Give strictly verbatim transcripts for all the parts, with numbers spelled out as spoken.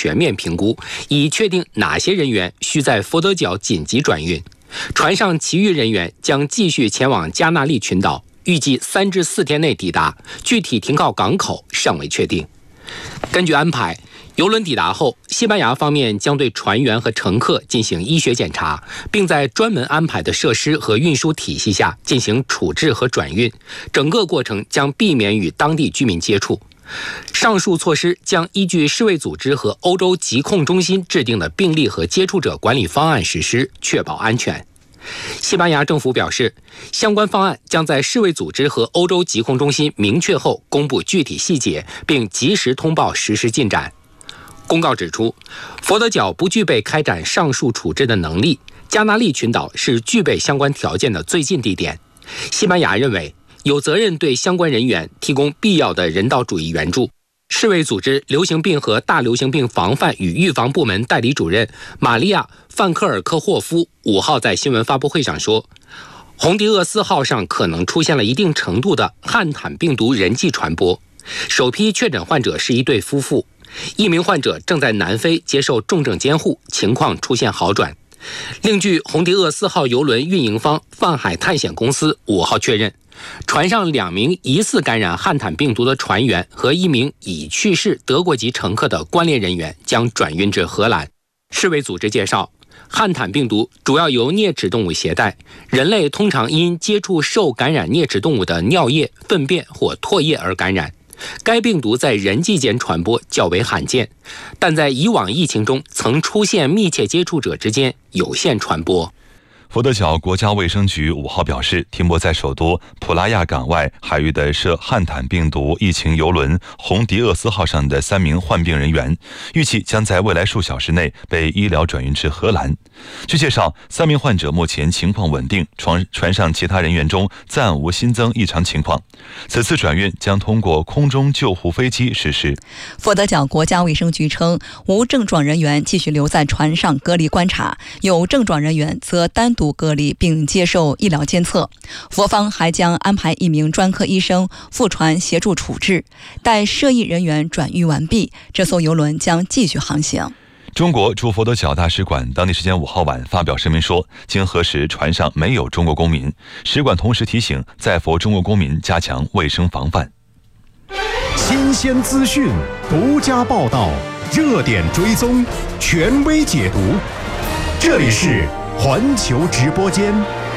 全面评估，以确定哪些人员需在佛得角紧急转运。船上其余人员将继续前往加那利群岛，预计三至四天内抵达，具体停靠港口尚未确定。根据安排，邮轮抵达后，西班牙方面将对船员和乘客进行医学检查，并在专门安排的设施和运输体系下进行处置和转运，整个过程将避免与当地居民接触。上述措施将依据世卫组织和欧洲疾控中心制定的病例和接触者管理方案实施，确保安全。西班牙政府表示，相关方案将在世卫组织和欧洲疾控中心明确后公布具体细节，并及时通报实施进展。公告指出，佛得角不具备开展上述处置的能力，加那利群岛是具备相关条件的最近地点。西班牙认为有责任对相关人员提供必要的人道主义援助。世卫组织流行病和大流行病防范与预防部门代理主任玛利亚·范克尔科霍夫五号在新闻发布会上说，红迪厄斯号上可能出现了一定程度的汉坦病毒人际传播。首批确诊患者是一对夫妇，一名患者正在南非接受重症监护，情况出现好转。另据红迪厄斯号邮轮运营方泛海探险公司五号确认，船上两名疑似感染汉坦病毒的船员和一名已去世德国籍乘客的关联人员将转运至荷兰。世卫组织介绍，汉坦病毒主要由啮齿动物携带，人类通常因接触受感染啮齿动物的尿液、粪便或唾液而感染。该病毒在人际间传播较为罕见，但在以往疫情中曾出现密切接触者之间有限传播。 佛得角国家卫生局五号表示，停泊在首都普拉亚港外海域的涉汉坦病毒疫情邮轮红迪厄斯号上的三名患病人员，预计将在未来数小时内被医疗转运至荷兰。据介绍，三名患者目前情况稳定，船船上其他人员中暂无新增异常情况。此次转运将通过空中救护飞机实施。 佛得角国家卫生局称，无症状人员继续留在船上隔离观察，有症状人员则单独隔离并接受医疗监测。佛方还将安排一名专科医生赴船协助处置。待涉疫人员转运完毕，这艘邮轮将继续航行。 中国驻佛得角大使馆当地时间五号晚发表声明说，经核实，船上没有中国公民。使馆同时提醒在佛中国公民加强卫生防范。 新鲜资讯，独家报道，热点追踪，权威解读。这里是环球直播间。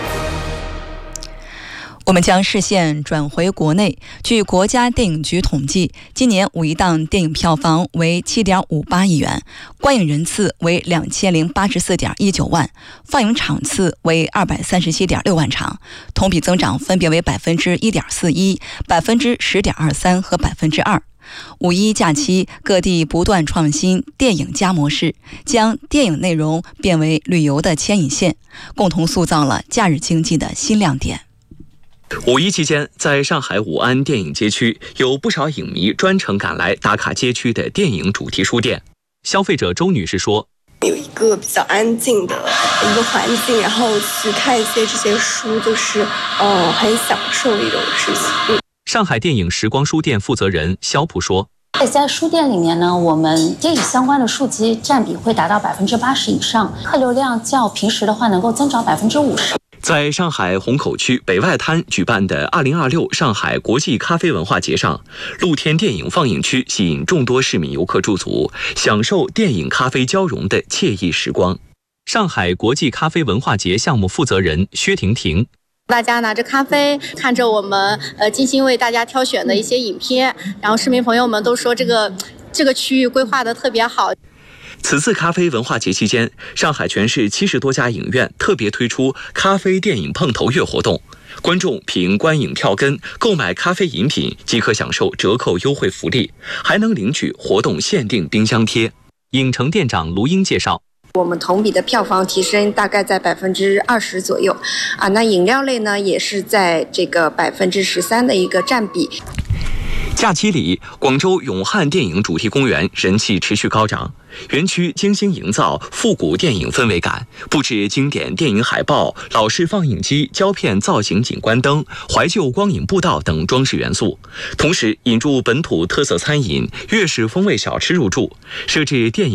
我们将视线转回国内。据国家电影局统计，今年五一档电影票房为 七点五八亿元，观影人次为两千零八十四点一九万，放映场次为二百三十七点六万场，同比增长分别为百分之一点四一、百分之十点二三和百分之二。五一假期，各地不断创新电影加模式，将电影内容变为旅游的牵引线，共同塑造了假日经济的新亮点。 五一期间，在上海武安电影街区，有不少影迷专程赶来打卡街区的电影主题书店。消费者周女士说， 有一个比较安静的一个环境，然后去看一些这些书，就是呃很享受的一种事情。 上海电影时光书店负责人肖普说， 在书店里面呢，我们电影相关的书籍占比会达到百分之八十以上，客流量较平时的话能够增长百分之五十。 在上海虹口区北外滩举办的二零二六上海国际咖啡文化节上，露天电影放映区吸引众多市民游客驻足，享受电影咖啡交融的惬意时光。上海国际咖啡文化节项目负责人薛婷婷， 大家拿着咖啡，看着我们呃精心为大家挑选的一些影片，然后市民朋友们都说这个这个区域规划的特别好。 此次咖啡文化节期间，上海全市七十多家影院特别推出咖啡电影碰头月活动，观众凭观影票根购买咖啡饮品即可享受折扣优惠福利，还能领取活动限定冰箱贴。影城店长卢英介绍， 我们同比的票房提升大概在百分之二十左右啊，那饮料类呢也是在这个百分之十三的一个占比。 假期里，广州永汉电影主题公园人气持续高涨，园区精心营造复古电影氛围感，布置经典电影海报、老式放映机、胶片造型景观灯、怀旧光影步道等装饰元素，同时引入本土特色餐饮、粤式风味小吃入驻，设置电影